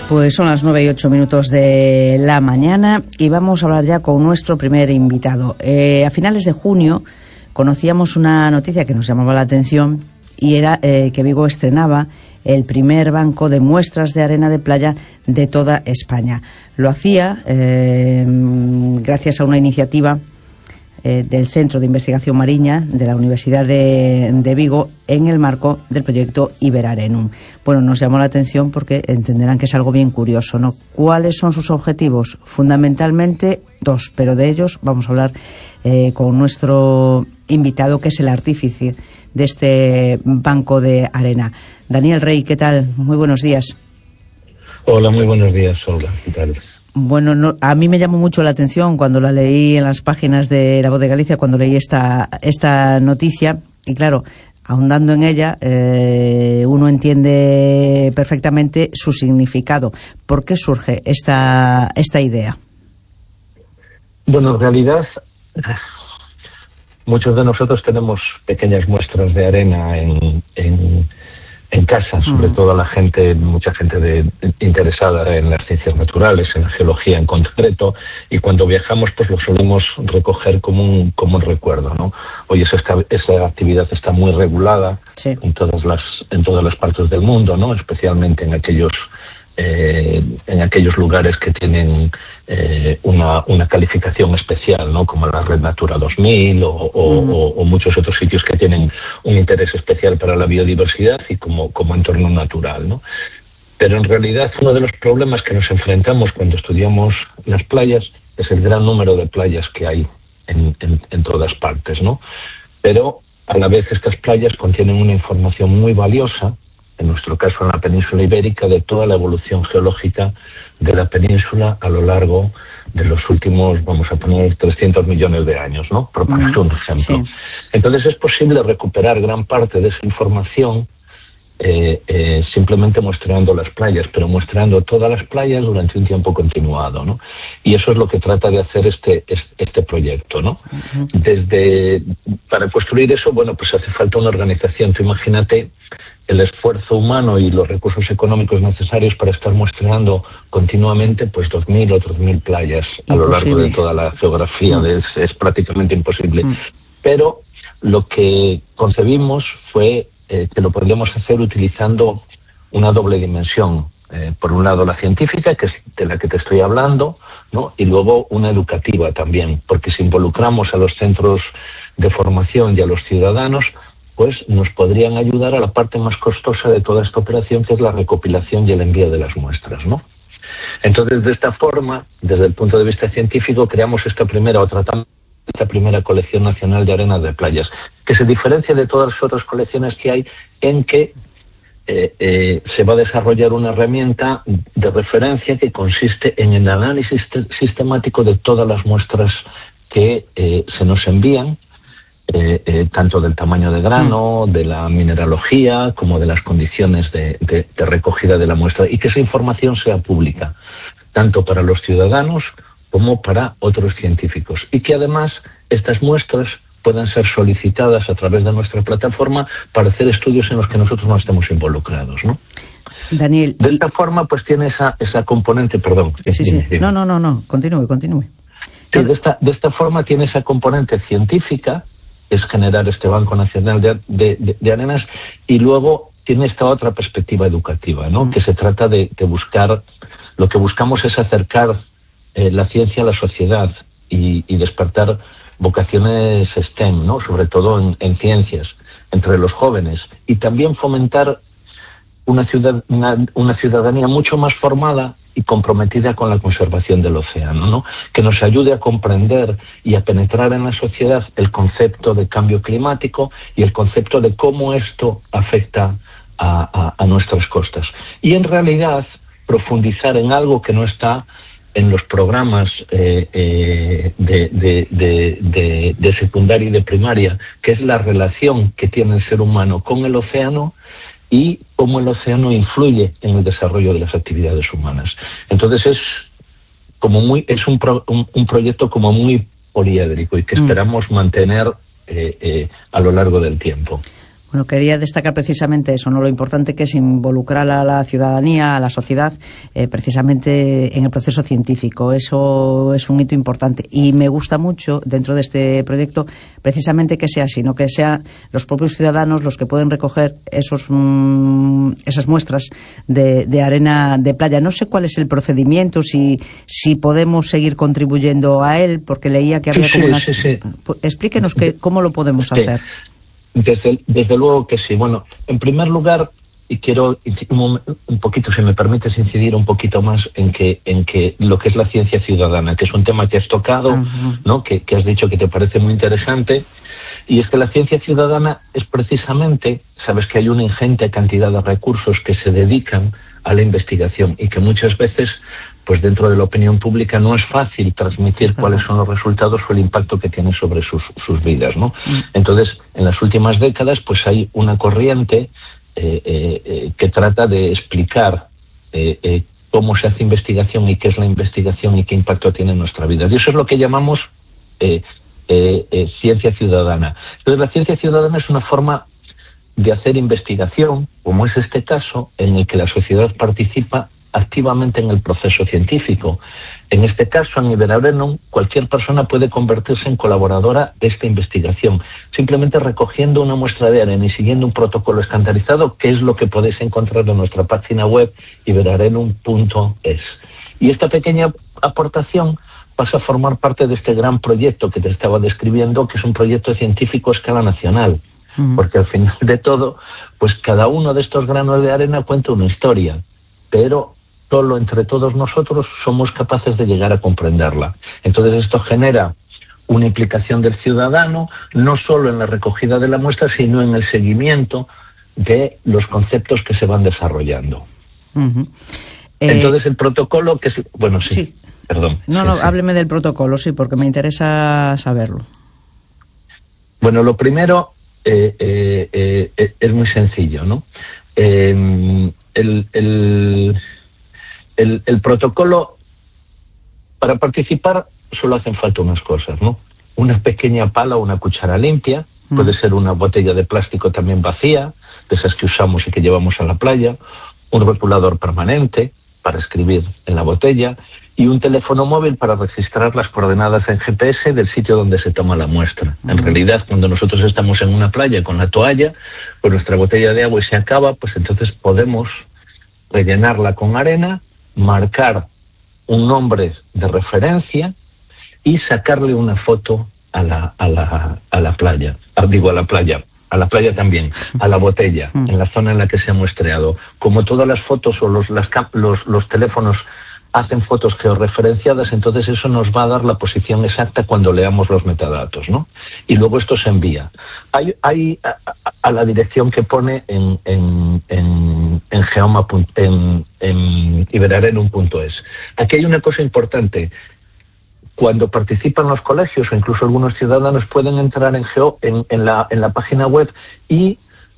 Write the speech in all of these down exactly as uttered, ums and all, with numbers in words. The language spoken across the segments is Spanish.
Pues son las nueve y ocho minutos de la mañana y vamos a hablar ya con nuestro primer invitado. Eh, a finales de junio conocíamos una noticia que nos llamaba la atención y era eh, que Vigo estrenaba el primer banco de muestras de arena de playa de toda España. Lo hacía eh, gracias a una iniciativa eh, del Centro de Investigación Mariña de la Universidad de, de Vigo en el marco del proyecto Iberarenum. Bueno, nos llamó la atención porque entenderán que es algo bien curioso, ¿no? ¿Cuáles son sus objetivos? Fundamentalmente dos, pero de ellos vamos a hablar eh, con nuestro invitado, que es el artífice de este banco de arena. Daniel Rey, ¿qué tal? Muy buenos días. Hola, muy buenos días, Olga. ¿Qué tal? Bueno, no, a mí me llamó mucho la atención cuando la leí en las páginas de La Voz de Galicia, cuando leí esta, esta noticia, y claro, ahondando en ella, eh, uno entiende perfectamente su significado. ¿Por qué surge esta, esta idea? Bueno, en realidad, muchos de nosotros tenemos pequeñas muestras de arena en, en, en casa, sobre mm. todo la gente, mucha gente de, interesada en las ciencias naturales, en la geología en concreto, y cuando viajamos pues lo solemos recoger como un, como un recuerdo, ¿no? Hoy esa, esa actividad está muy regulada sí. en todas las, en todas las partes del mundo, ¿no? Especialmente en aquellos Eh, en aquellos lugares que tienen eh, una, una calificación especial, ¿no? Como la Red Natura dos mil o, o, mm. o, o muchos otros sitios que tienen un interés especial para la biodiversidad y como, como entorno natural, ¿no? Pero en realidad uno de los problemas que nos enfrentamos cuando estudiamos las playas es el gran número de playas que hay en, en, en todas partes, ¿no? Pero a la vez estas playas contienen una información muy valiosa, en nuestro caso en la península ibérica, de toda la evolución geológica de la península a lo largo de los últimos, vamos a poner, trescientos millones de años, ¿no? Por poner un ejemplo. Sí. Entonces es posible recuperar gran parte de esa información eh, eh, simplemente muestreando las playas, pero muestreando todas las playas durante un tiempo continuado, ¿no? Y eso es lo que trata de hacer este, este proyecto, ¿no? Uh-huh. Desde, para construir eso, bueno, pues hace falta una organización. Tú imagínate el esfuerzo humano y los recursos económicos necesarios para estar muestreando continuamente pues dos mil o tres mil playas imposible. A lo largo de toda la geografía. Mm. Es, es prácticamente imposible. Mm. Pero lo que concebimos fue eh, que lo podríamos hacer utilizando una doble dimensión. Eh, por un lado la científica, que es de la que te estoy hablando, ¿no? Y luego una educativa también, porque si involucramos a los centros de formación y a los ciudadanos, pues nos podrían ayudar a la parte más costosa de toda esta operación, que es la recopilación y el envío de las muestras, ¿no? Entonces, de esta forma, desde el punto de vista científico, creamos esta primera o tratamos esta primera colección nacional de arenas de playas, que se diferencia de todas las otras colecciones que hay en que eh, eh, se va a desarrollar una herramienta de referencia que consiste en el análisis sistemático de todas las muestras que eh, se nos envían, Eh, eh, tanto del tamaño de grano, de la mineralogía, como de las condiciones de, de, de recogida de la muestra, y que esa información sea pública, tanto para los ciudadanos como para otros científicos, y que además estas muestras puedan ser solicitadas a través de nuestra plataforma para hacer estudios en los que nosotros no estemos involucrados, ¿no? Daniel, de esta y... forma pues tiene esa, esa componente, perdón. Sí, sí, sí. No, no, no, no, continúe, continúe. Sí, de esta, de esta forma tiene esa componente científica, es generar este Banco Nacional de, de, de, de Arenas, y luego tiene esta otra perspectiva educativa, ¿no? Mm. Que se trata de, de buscar, lo que buscamos es acercar eh, la ciencia a la sociedad y, y despertar vocaciones STEM, ¿no? Sobre todo en, en ciencias, entre los jóvenes, y también fomentar una, ciudad, una, una ciudadanía mucho más formada y comprometida con la conservación del océano, ¿no? Que nos ayude a comprender y a penetrar en la sociedad el concepto de cambio climático y el concepto de cómo esto afecta a, a, a nuestras costas. Y en realidad profundizar en algo que no está en los programas eh, eh, de, de, de, de, de secundaria y de primaria, que es la relación que tiene el ser humano con el océano y cómo el océano influye en el desarrollo de las actividades humanas. Entonces es como muy es un, pro, un, un proyecto como muy poliédrico y que esperamos mm. mantener eh, eh, a lo largo del tiempo. Bueno, quería destacar precisamente eso, ¿no? Lo importante que es involucrar a la ciudadanía, a la sociedad, eh, precisamente en el proceso científico. Eso es un hito importante. Y me gusta mucho, dentro de este proyecto, precisamente que sea así, ¿no? Que sean los propios ciudadanos los que pueden recoger esos mmm, esas muestras de, de arena de playa. No sé cuál es el procedimiento, si, si podemos seguir contribuyendo a él, porque leía que había sí, como sí, unas... Sí, sí. Explíquenos que, cómo lo podemos sí. hacer. Desde, desde luego que sí. Bueno, en primer lugar, y quiero un, un poquito, si me permites, incidir un poquito más en que en que lo que es la ciencia ciudadana, que es un tema que has tocado, uh-huh. ¿no? Que, que has dicho que te parece muy interesante. Y es que la ciencia ciudadana es precisamente, sabes que hay una ingente cantidad de recursos que se dedican a la investigación y que muchas veces, pues dentro de la opinión pública no es fácil transmitir cuáles son los resultados o el impacto que tiene sobre sus, sus vidas, ¿no? Entonces, en las últimas décadas, pues hay una corriente eh, eh, que trata de explicar eh, eh, cómo se hace investigación y qué es la investigación y qué impacto tiene en nuestra vida. Y eso es lo que llamamos eh, eh, eh, ciencia ciudadana. Entonces, la ciencia ciudadana es una forma de hacer investigación, como es este caso, en el que la sociedad participa activamente en el proceso científico. En este caso, en Iberarenum, cualquier persona puede convertirse en colaboradora de esta investigación, simplemente recogiendo una muestra de arena y siguiendo un protocolo estandarizado, que es lo que podéis encontrar en nuestra página web iberarenum punto es. Y esta pequeña aportación pasa a formar parte de este gran proyecto que te estaba describiendo, que es un proyecto científico a escala nacional. Porque al final de todo, pues cada uno de estos granos de arena cuenta una historia, pero solo entre todos nosotros somos capaces de llegar a comprenderla. Entonces esto genera una implicación del ciudadano, no solo en la recogida de la muestra, sino en el seguimiento de los conceptos que se van desarrollando. Uh-huh. eh... Entonces el protocolo, que es... Bueno, sí, sí. perdón. No, no, sí, hábleme sí. del protocolo, sí, porque me interesa saberlo. Bueno, lo primero... Eh, eh, eh, es muy sencillo, ¿no? Eh, el, el, el, el protocolo, para participar solo hacen falta unas cosas, ¿no? Una pequeña pala o una cuchara limpia, mm. puede ser una botella de plástico también vacía, de esas que usamos y que llevamos a la playa, un rotulador permanente para escribir en la botella y un teléfono móvil para registrar las coordenadas en G P S del sitio donde se toma la muestra. Uh-huh. En realidad, cuando nosotros estamos en una playa con la toalla, pues nuestra botella de agua y se acaba, pues entonces podemos rellenarla con arena, marcar un nombre de referencia y sacarle una foto a la, a la, a la playa. Ah, digo, a la playa. A la playa también, a la botella, en la zona en la que se ha muestreado. Como todas las fotos o los, las, los, los teléfonos hacen fotos georreferenciadas, entonces eso nos va a dar la posición exacta cuando leamos los metadatos, ¿no? Y luego esto se envía. Hay, hay a, a la dirección que pone en, en, en, en, geoma, en, en iberarenum punto es. Aquí hay una cosa importante. Cuando participan los colegios o incluso algunos ciudadanos pueden entrar en, Geo, en, en, la, en la página web y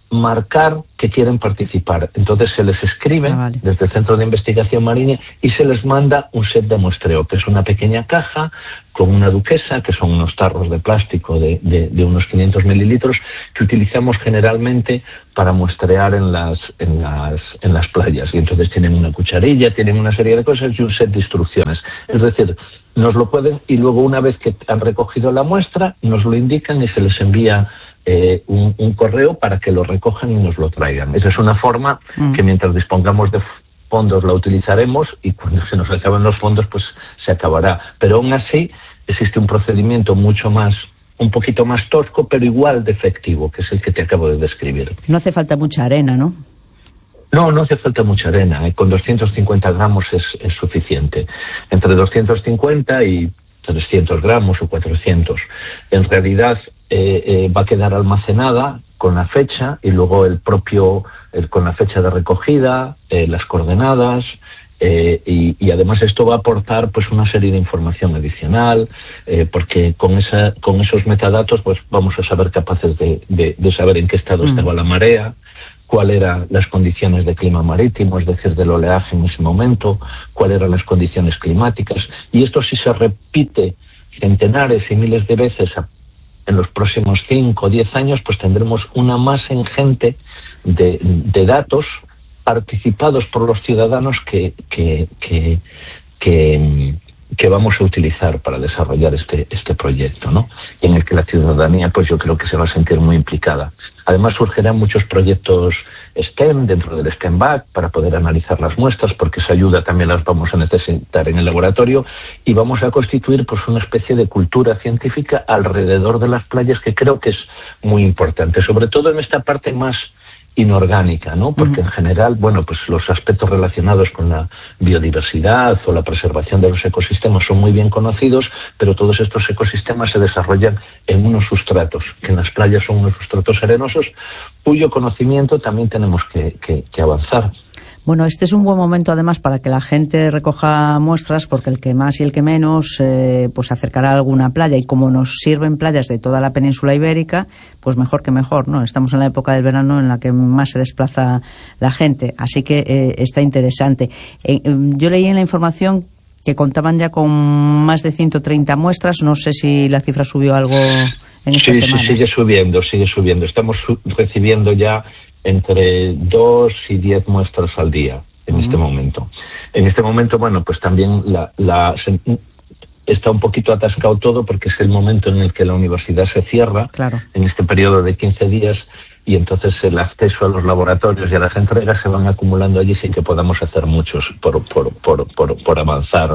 marcar que quieren participar. Entonces se les escribe ah, vale. desde el Centro de Investigación Marina y se les manda un set de muestreo, que es una pequeña caja con una duquesa, que son unos tarros de plástico de, de, de unos quinientos mililitros, que utilizamos generalmente para muestrear en las, en las, en las playas. Y entonces tienen una cucharilla, tienen una serie de cosas y un set de instrucciones. Es decir, nos lo pueden, y luego una vez que han recogido la muestra, nos lo indican y se les envía eh, un, un correo para que lo recojan y nos lo traigan. Esa es una forma mm. que mientras dispongamos de fondos la utilizaremos y cuando se nos acaben los fondos pues se acabará. Pero aún así existe un procedimiento mucho más, un poquito más tosco, pero igual de efectivo, que es el que te acabo de describir. No hace falta mucha arena, ¿no? No, no hace falta mucha arena. ¿eh? Con doscientos cincuenta gramos es, es suficiente. Entre doscientos cincuenta y trescientos gramos o cuatrocientos. En realidad eh, eh, va a quedar almacenada con la fecha y luego el propio, el, con la fecha de recogida, eh, las coordenadas, eh, y, y además esto va a aportar pues una serie de información adicional, eh, porque con esa, con esos metadatos pues vamos a saber capaces de, de, de saber en qué estado mm. estaba la marea, cuáles eran las condiciones de clima marítimo, es decir, del oleaje en ese momento, cuáles eran las condiciones climáticas. Y esto si se repite centenares y miles de veces a en los próximos cinco o diez años, pues tendremos una masa ingente de, de datos participados por los ciudadanos que, que, que, que, que vamos a utilizar para desarrollar este, este proyecto, ¿no? Y en el que la ciudadanía, pues yo creo que se va a sentir muy implicada. Además surgirán muchos proyectos STEM dentro del STEM Back para poder analizar las muestras, porque esa ayuda también las vamos a necesitar en el laboratorio, y vamos a constituir pues una especie de cultura científica alrededor de las playas, que creo que es muy importante, sobre todo en esta parte más inorgánica, ¿no? Porque uh-huh. en general, bueno, pues los aspectos relacionados con la biodiversidad o la preservación de los ecosistemas son muy bien conocidos, pero todos estos ecosistemas se desarrollan en unos sustratos, que en las playas son unos sustratos arenosos, cuyo conocimiento también tenemos que, que, que avanzar. Bueno, este es un buen momento además para que la gente recoja muestras, porque el que más y el que menos eh, pues se acercará a alguna playa, y como nos sirven playas de toda la península ibérica, pues mejor que mejor, ¿no? Estamos en la época del verano en la que más se desplaza la gente, así que eh, está interesante. Eh, yo leí en la información que contaban ya con más de ciento treinta muestras, no sé si la cifra subió algo en estas sí, semanas. Sí, sigue subiendo, sigue subiendo. Estamos su- recibiendo ya entre dos y diez muestras al día en uh-huh. este momento. En este momento, bueno, pues también la, la se, está un poquito atascado todo, porque es el momento en el que la universidad se cierra, claro. en este periodo de quince días, y entonces el acceso a los laboratorios y a las entregas se van acumulando allí sin que podamos hacer muchos por, por, por, por, por avanzar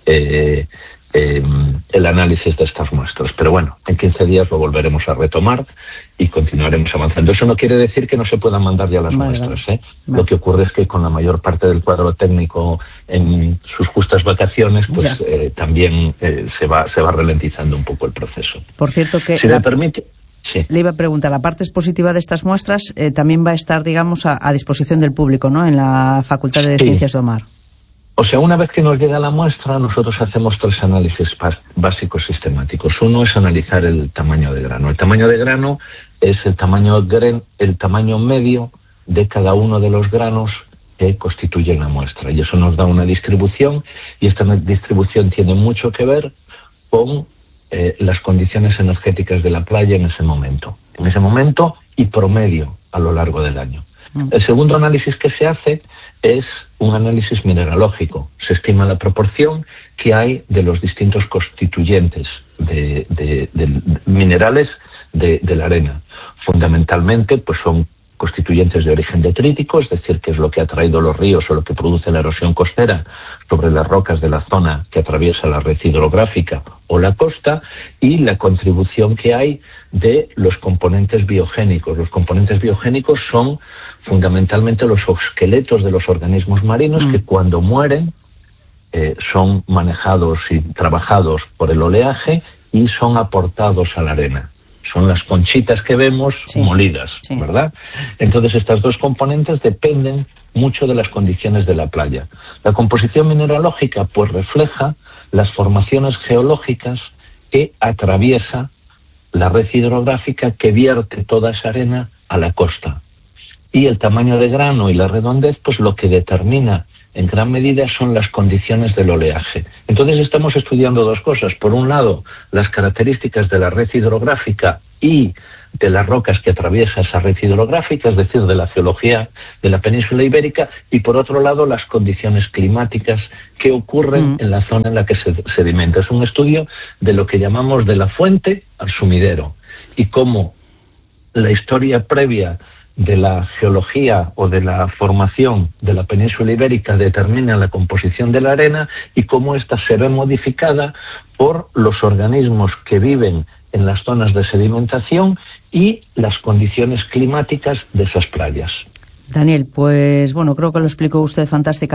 eh, Eh, el análisis de estas muestras. Pero bueno, en quince días lo volveremos a retomar y continuaremos avanzando. Eso no quiere decir que no se puedan mandar ya las vale, muestras, ¿eh? Vale. Lo que ocurre es que con la mayor parte del cuadro técnico en sus justas vacaciones, pues eh, también eh, se va se va ralentizando un poco el proceso. Por cierto que... Si la... me permite... Sí. Le iba a preguntar, la parte expositiva de estas muestras eh, también va a estar, digamos, a, a disposición del público, ¿no?, en la Facultad de sí. Ciencias del Mar. O sea, una vez que nos llega la muestra, nosotros hacemos tres análisis básicos sistemáticos. Uno es analizar el tamaño de grano. El tamaño de grano es el tamaño, el tamaño medio de cada uno de los granos que constituyen la muestra. Y eso nos da una distribución, y esta distribución tiene mucho que ver con eh, las condiciones energéticas de la playa en ese momento. En ese momento y promedio a lo largo del año. El segundo análisis que se hace es un análisis mineralógico. Se estima la proporción que hay de los distintos constituyentes de, de, de, de minerales de, de la arena. Fundamentalmente, pues son constituyentes de origen detrítico, es decir, que es lo que ha traído los ríos o lo que produce la erosión costera sobre las rocas de la zona que atraviesa la red hidrográfica o la costa, y la contribución que hay de los componentes biogénicos. Los componentes biogénicos son fundamentalmente los esqueletos de los organismos marinos mm. que cuando mueren eh, son manejados y trabajados por el oleaje y son aportados a la arena. Son las conchitas que vemos sí, molidas, sí. ¿verdad? Entonces estas dos componentes dependen mucho de las condiciones de la playa. La composición mineralógica pues refleja las formaciones geológicas que atraviesa la red hidrográfica que vierte toda esa arena a la costa. Y el tamaño de grano y la redondez, pues lo que determina en gran medida son las condiciones del oleaje. Entonces estamos estudiando dos cosas. Por un lado, las características de la red hidrográfica y de las rocas que atraviesa esa red hidrográfica, es decir, de la geología de la península ibérica, y por otro lado, las condiciones climáticas que ocurren mm. en la zona en la que se sedimenta. Es un estudio de lo que llamamos de la fuente al sumidero, y cómo la historia previa de la geología o de la formación de la península ibérica determina la composición de la arena, y cómo ésta se ve modificada por los organismos que viven en las zonas de sedimentación y las condiciones climáticas de esas playas. Daniel, pues bueno, creo que lo explicó usted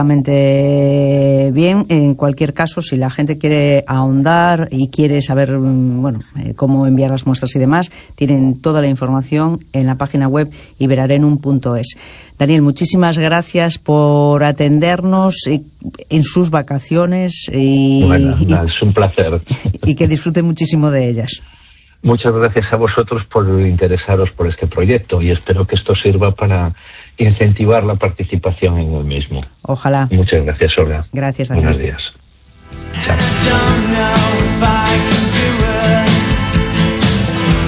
fantásticamente bien. En cualquier caso, si la gente quiere ahondar y quiere saber, bueno, eh, cómo enviar las muestras y demás, tienen toda la información en la página web iberarenum punto es. Daniel, muchísimas gracias por atendernos en sus vacaciones y, bueno, no, es un placer. Y que disfruten muchísimo de ellas. Muchas gracias a vosotros por interesaros por este proyecto, y espero que esto sirva para incentivar la participación en el mismo. Ojalá. Muchas gracias, Olga. Gracias, Daniel. Buenos días. Chao.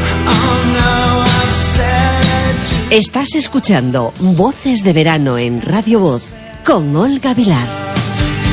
Estás escuchando Voces de Verano en Radio Voz con Olga Vilar.